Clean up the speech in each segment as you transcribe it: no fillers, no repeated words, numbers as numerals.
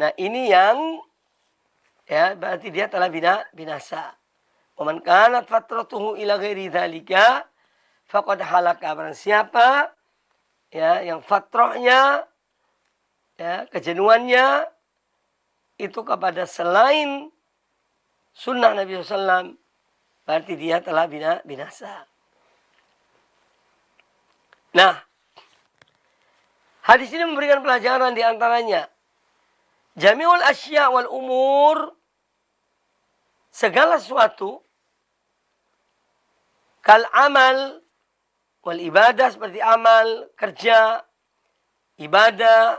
Nah, ini yang berarti dia telah binasa. Wa man kanat fatratuhu ila ghairi dzalika faqad halaka. Barang siapa yang fatrahnya kejenuhannya itu kepada selain sunnah Nabi SAW, berarti dia telah binasa. Nah, hadis ini memberikan pelajaran di antaranya. Jami'ul asya wal umur, segala sesuatu, kal amal wal ibadah, seperti amal, kerja, ibadah,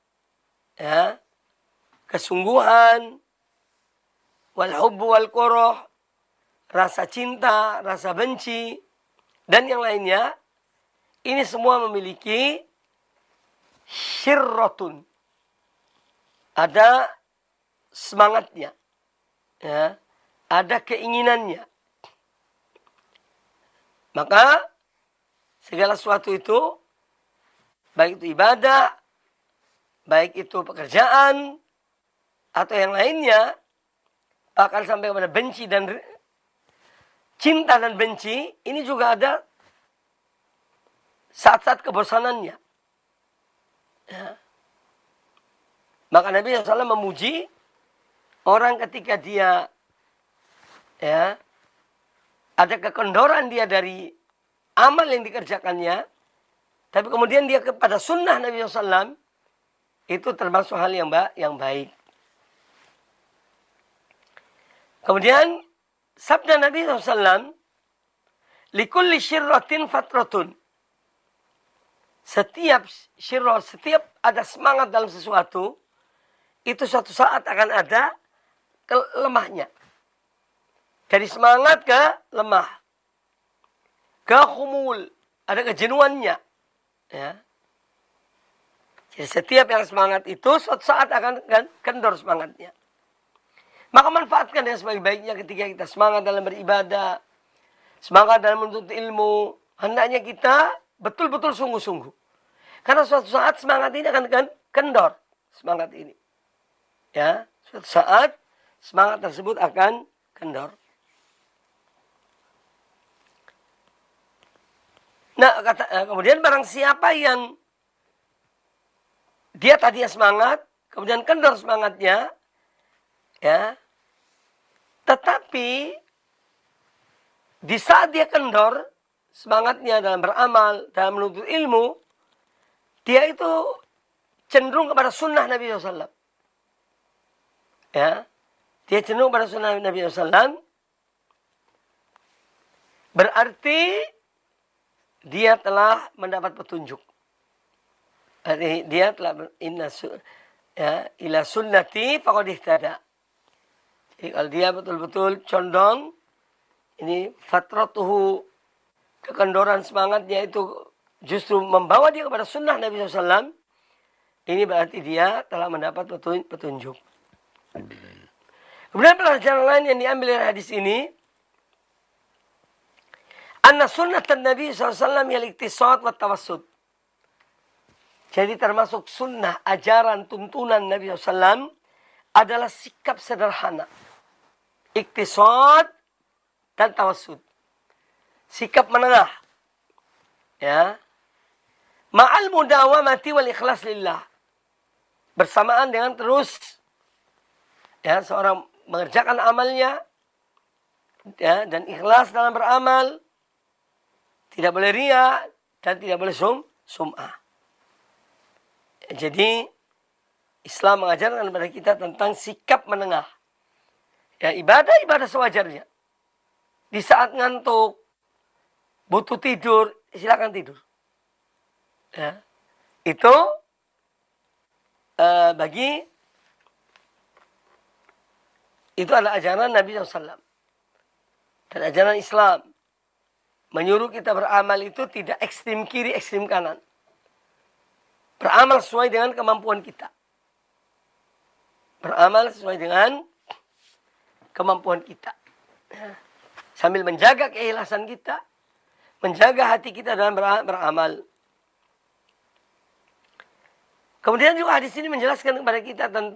kesungguhan, wal hubbu wal koroh, rasa cinta, rasa benci, dan yang lainnya, ini semua memiliki syirratun. Ada semangatnya. Ada keinginannya. Maka segala sesuatu itu, baik itu ibadah, baik itu pekerjaan, atau yang lainnya, bahkan sampai kepada benci dan cinta dan benci, ini juga ada saat-saat kebosanannya. Maka Nabi SAW memuji orang ketika dia ada kekendoran dia dari amal yang dikerjakannya, tapi kemudian dia kepada sunnah Nabi SAW, itu termasuk hal yang baik. Kemudian sabda Nabi SAW, likulli syirratin fatratun. Setiap syirrah, setiap ada semangat dalam sesuatu, itu suatu saat akan ada lemahnya. Dari semangat ke lemah. Ke khumul. Ada kejenuhannya. Jadi setiap yang semangat itu suatu saat akan kendor semangatnya. Maka manfaatkan yang sebaik-baiknya ketika kita semangat dalam beribadah. Semangat dalam menuntut ilmu. Hendaknya kita betul-betul sungguh-sungguh. Karena suatu saat semangat ini akan kendor. Semangat ini. Suatu saat semangat tersebut akan kendor. Nah, kemudian barang siapa yang dia tadinya semangat, kemudian kendor semangatnya, tetapi di saat dia kendor semangatnya dalam beramal, dalam menuntut ilmu, dia itu cenderung kepada sunnah Nabi SAW. Dia cenderung pada sunnah Nabi SAW. Berarti dia telah mendapat petunjuk. Dia telah ila sunnati faqad ihtada. Jadi kalau dia betul-betul condong, ini fatratuhu, kekendoran semangatnya itu justru membawa dia kepada sunnah Nabi SAW, ini berarti dia telah mendapat petunjuk. Kemudian pelajaran lain yang diambil dari hadis ini, anna sunnatan Nabi SAW yal-iktisad wa tawassud. Jadi termasuk sunnah, ajaran, tuntunan Nabi SAW adalah sikap sederhana. Iktisad dan tawassud. Sikap menengah. Ma'al mudawamati wal ikhlas lillah. Bersamaan dengan terus seorang mengerjakan amalnya dan ikhlas dalam beramal. Tidak boleh riya dan tidak boleh sum'ah. Jadi Islam mengajarkan kepada kita tentang sikap menengah. Ibadah sewajarnya. Di saat ngantuk, butuh tidur, silakan tidur. Itu itu adalah ajaran Nabi SAW. Dan ajaran Islam menyuruh kita beramal itu tidak ekstrim kiri, ekstrim kanan. Beramal sesuai dengan kemampuan kita. Beramal sesuai dengan kemampuan kita. Sambil menjaga keikhlasan kita, menjaga hati kita dalam beramal. Kemudian juga hadis ini menjelaskan kepada kita tentang